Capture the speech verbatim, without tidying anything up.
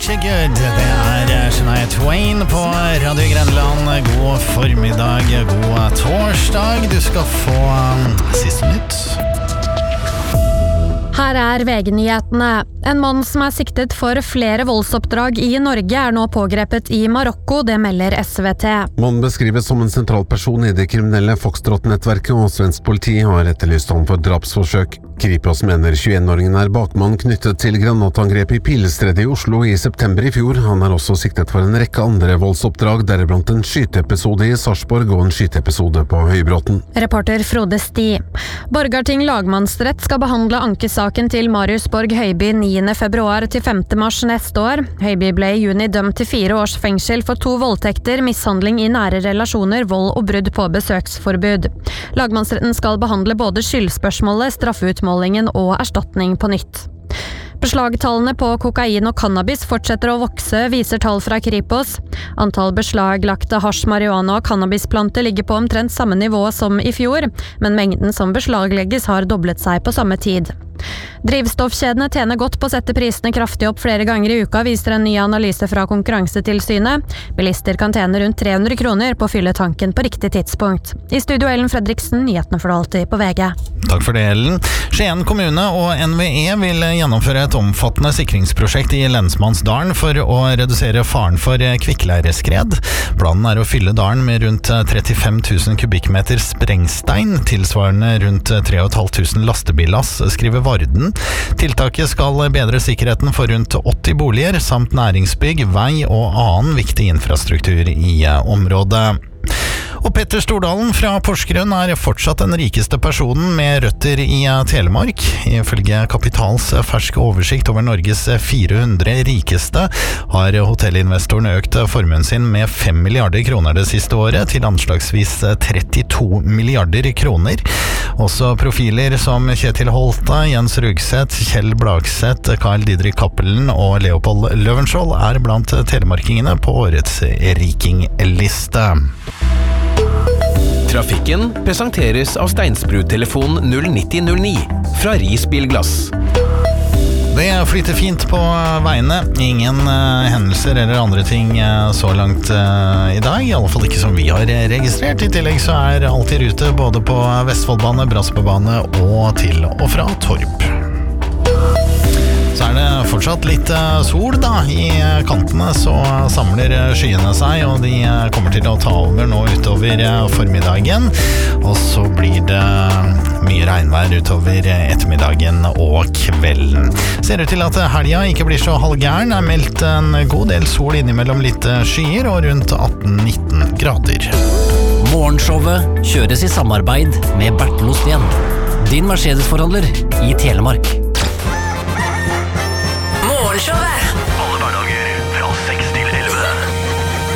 Such a Good. Det er Shania Twain på Radio Grenland. God formiddag, god torsdag. Du skal få siste nytt. Her er V G-nyhetene. En mann som er siktet for flere voldsoppdrag i Norge er nå pågrepet i Marokko, det melder S V T. Mannen beskrives som en sentral person i det kriminelle Foxtrot-nettverket, og svensk politi har etterlyst ham for drapsforsøk. Kripos mener tjueen-åringen er bakmann knyttet til granatangrep i Pilestredet i Oslo i september i fjor. Han er også siktet for en rekke andre voldsoppdrag, deriblant en skyteepisode i Sarpsborg og en skyteepisode på Høybråten. Reporter Frode Sti. Borgarting lagmannsrett skal behandle ankesaken til Marius Borg Høiby niende februar til femte mars neste år. Høiby ble i juni dømt til fire års fengsel for to voldtekter, mishandling i nære relasjoner, vold og brudd på besøksforbud. Lagmannsretten skal behandle både skyldspørsmålet, straffeutmålingen og erstatning på nytt. Beslagtallene på kokain og cannabis fortsetter å vokse, viser tall fra Kripos. Antall beslaglagte hasj, marihuana og cannabisplanter ligger på omtrent samme nivå som i fjor, men mengden som beslaglegges har doblet seg på samme tid. Drivstoffkjedene tjener godt på å sette prisene kraftig opp flere ganger i uka, viser en ny analyse fra Konkurransetilsynet. Bilister kan tjene rundt tre hundre kroner på å fylle tanken på riktig tidspunkt. I studio Ellen Fredriksen, nyhetene for alltid på V G. Takk for det, Ellen. Skien kommune og N V E vil gjennomføre et omfattende sikringsprosjekt i Lensmannsdalen for å redusere faren for kvikkleireskred. Planen er å fylle dalen med rundt trettifem tusen kubikkmeter sprengstein, tilsvarende rundt tre tusen fem hundre lastebillass, skriver Varden. Tiltaket skal bedre sikkerheten for rundt åtti boliger, samt næringsbygg, vei og annen viktig infrastruktur i området. Og Petter Stordalen fra Porsgrunn er fortsatt den rikeste personen med røtter i Telemark. Ifølge Kapitals ferske oversikt over Norges fire hundre rikeste har hotellinvestoren økt formuen sin med fem milliarder kroner det siste året, til anslagsvis trettito milliarder kroner. Også profiler som Kjetil Holta, Jens Rugseth, Kjell Blagseth, Carl Didrik Cappelen og Leopold Løvenskiold er blant telemarkingene på årets rikingliste. Trafikken presenteres av Steinsbrud-telefon null nitti null ni fra Ris Bilglass. Det flyter fint på veiene. Ingen uh, hendelser eller andre ting uh, så langt uh, i dag. I alle fall ikke som vi har registrert. I tillegg så er alt i rute både på Vestfoldbane, Brassbane og til og fra Torp. Så er det fortsatt litt sol da. I kantene så samler skyene seg, og de kommer til å ta over nå utover formiddagen. Og så blir det mye regnvær utover ettermiddagen og kvelden. Ser ut til at helga ikke blir så halvgæren. Er meldt en god del sol innimellom litt skyer og rundt atten nitten grader. Morgenshowet kjøres i samarbeid med Bertel Osten, din Mercedes-forhandler i Telemark. Morgenshowet